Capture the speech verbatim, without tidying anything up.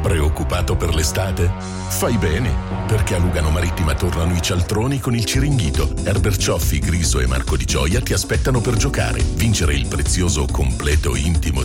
Preoccupato per l'estate? Fai bene, perché a Lugano Marittima tornano i cialtroni con il Ciringhito. Herbert Cioffi, Griso e Marco Di Gioia ti aspettano per giocare, vincere il prezioso completo intimo